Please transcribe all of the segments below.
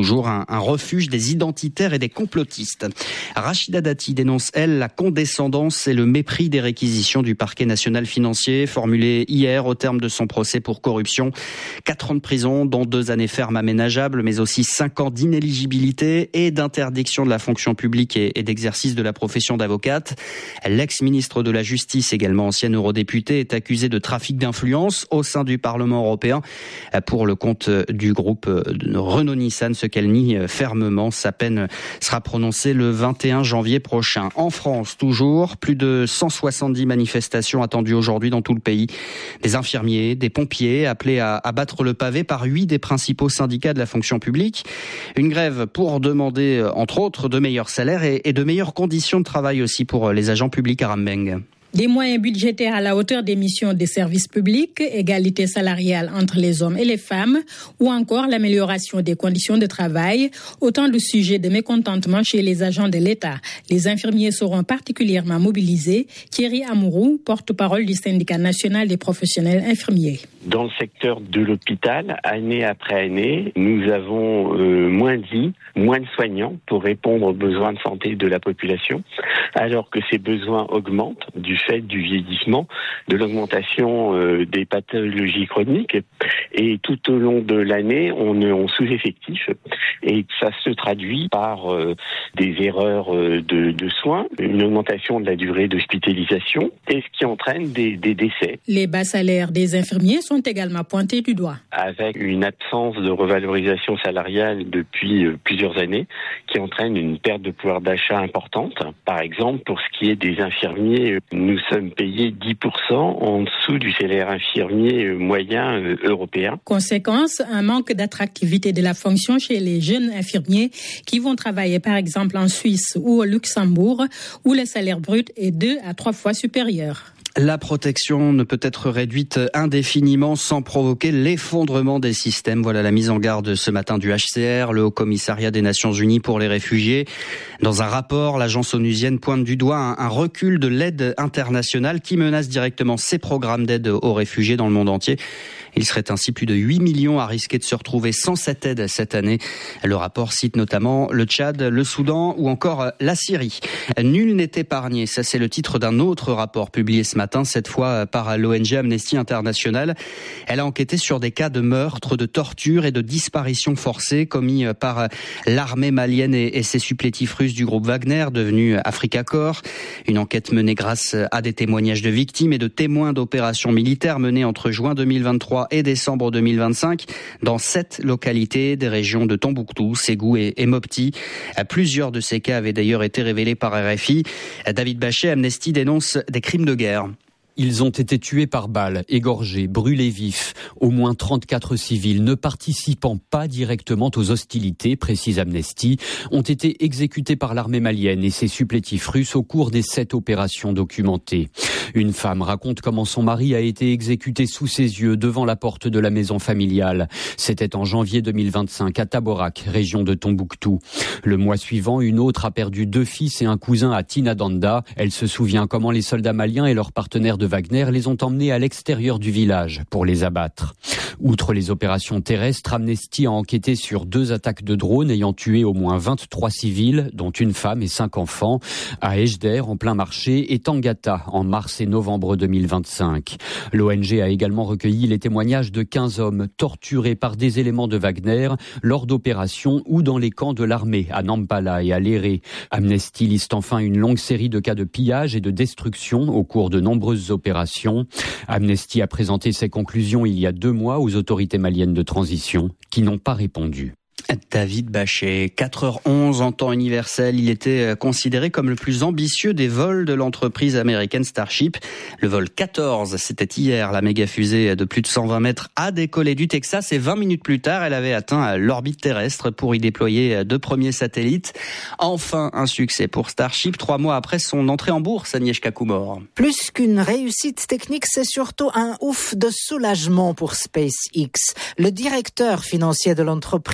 toujours un refuge des identitaires et des complotistes. Rachida Dati dénonce, elle, la condescendance et le mépris des réquisitions du parquet national financier formulées hier au terme de son procès pour corruption. 4 ans de prison, dont 2 années fermes aménageables, mais aussi 5 ans d'inéligibilité et d'interdiction de la fonction publique et d'exercice de la profession d'avocate. L'ex-ministre de la Justice, également ancienne eurodéputée, est accusée de trafic d'influence au sein du Parlement européen pour le compte du groupe Renault-Nissan, ce qu'elle nie fermement. Sa peine sera prononcée le 21 janvier prochain. En France, toujours, plus de 170 manifestations attendues aujourd'hui dans tout le pays. Des infirmiers, des pompiers appelés à battre le pavé par 8 des principaux syndicats de la fonction publique. Une grève pour demander, entre autres, de meilleurs salaires et de meilleures conditions de travail aussi pour les agents publics à Rambeng. Des moyens budgétaires à la hauteur des missions des services publics, égalité salariale entre les hommes et les femmes, ou encore l'amélioration des conditions de travail, autant de sujets de mécontentement chez les agents de l'État. Les infirmiers seront particulièrement mobilisés. Thierry Amourou, porte-parole du syndicat national des professionnels infirmiers. Dans le secteur de l'hôpital, année après année, nous avons moins de lits, moins de soignants pour répondre aux besoins de santé de la population, alors que ces besoins augmentent du fait du vieillissement, de l'augmentation des pathologies chroniques. Et tout au long de l'année, on est en sous-effectif et ça se traduit par des erreurs de soins, une augmentation de la durée d'hospitalisation et ce qui entraîne des décès. Les bas salaires des infirmiers sont également pointés du doigt. Avec une absence de revalorisation salariale depuis plusieurs années qui entraîne une perte de pouvoir d'achat importante. Par exemple, pour ce qui est des infirmiers, nous sommes payés 10% en dessous du salaire infirmier moyen européen. Conséquence, un manque d'attractivité de la fonction chez les jeunes infirmiers qui vont travailler par exemple en Suisse ou au Luxembourg, où le salaire brut est 2 à 3 fois supérieur. La protection ne peut être réduite indéfiniment sans provoquer l'effondrement des systèmes. Voilà la mise en garde ce matin du HCR, le Haut Commissariat des Nations Unies pour les réfugiés. Dans un rapport, l'agence onusienne pointe du doigt un recul de l'aide internationale qui menace directement ses programmes d'aide aux réfugiés dans le monde entier. Il serait ainsi plus de 8 millions à risquer de se retrouver sans cette aide cette année. Le rapport cite notamment le Tchad, le Soudan ou encore la Syrie. Nul n'est épargné, ça c'est le titre d'un autre rapport publié ce matin, cette fois par l'ONG Amnesty International. Elle a enquêté sur des cas de meurtre, de torture et de disparition forcée commis par l'armée malienne et ses supplétifs russes du groupe Wagner, devenu Africa Corps. Une enquête menée grâce à des témoignages de victimes et de témoins d'opérations militaires menées entre juin 2023 et décembre 2025 dans 7 localités des régions de Tombouctou, Ségou et Mopti. Plusieurs de ces cas avaient d'ailleurs été révélés par RFI. David Bachet, Amnesty dénonce des crimes de guerre. Ils ont été tués par balles, égorgés, brûlés vifs. Au moins 34 civils ne participant pas directement aux hostilités, précise Amnesty, ont été exécutés par l'armée malienne et ses supplétifs russes au cours des 7 opérations documentées. Une femme raconte comment son mari a été exécuté sous ses yeux devant la porte de la maison familiale. C'était en janvier 2025 à Taborak, région de Tombouctou. Le mois suivant, une autre a perdu 2 fils et un cousin à Tinadanda. Elle se souvient comment les soldats maliens et leurs partenaires de Wagner les ont emmenés à l'extérieur du village pour les abattre. Outre les opérations terrestres, Amnesty a enquêté sur 2 attaques de drones ayant tué au moins 23 civils, dont une femme et 5 enfants, à Ejder en plein marché et Tangata en mars et novembre 2025. L'ONG a également recueilli les témoignages de 15 hommes torturés par des éléments de Wagner lors d'opérations ou dans les camps de l'armée à Nampala et à Léré. Amnesty liste enfin une longue série de cas de pillage et de destruction au cours de nombreuses opérations. Amnesty a présenté ses conclusions il y a 2 mois aux autorités maliennes de transition qui n'ont pas répondu. David Bachet, 4h11 en temps universel. Il était considéré comme le plus ambitieux des vols de l'entreprise américaine Starship. Le vol 14, c'était hier. La méga fusée de plus de 120 mètres a décollé du Texas et 20 minutes plus tard, elle avait atteint l'orbite terrestre pour y déployer 2 premiers satellites. Enfin, un succès pour Starship 3 mois après son entrée en bourse, Agnieszka Kumor. Plus qu'une réussite technique, c'est surtout un ouf de soulagement pour SpaceX. Le directeur financier de l'entreprise,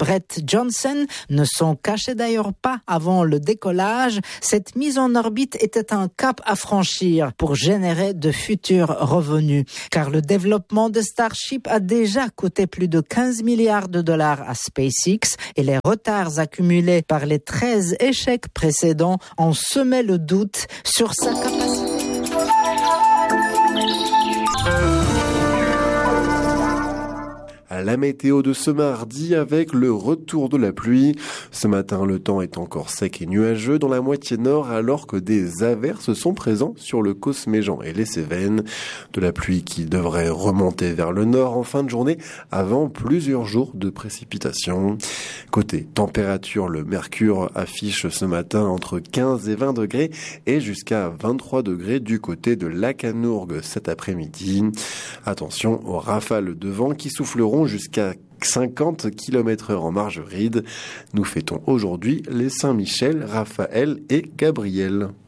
Brett Johnson ne s'en cachait d'ailleurs pas avant le décollage. Cette mise en orbite était un cap à franchir pour générer de futurs revenus. Car le développement de Starship a déjà coûté plus de 15 milliards de dollars à SpaceX et les retards accumulés par les 13 échecs précédents ont semé le doute sur sa capacité. La météo de ce mardi avec le retour de la pluie. Ce matin, le temps est encore sec et nuageux dans la moitié nord alors que des averses sont présents sur le Cosméjean et les Cévennes. De la pluie qui devrait remonter vers le nord en fin de journée avant plusieurs jours de précipitations. Côté température, le mercure affiche ce matin entre 15 et 20 degrés et jusqu'à 23 degrés du côté de Lacanourgue cet après-midi. Attention aux rafales de vent qui souffleront jusqu'à 50 km/h en Margeride. Nous fêtons aujourd'hui les Saint-Michel, Raphaël et Gabriel.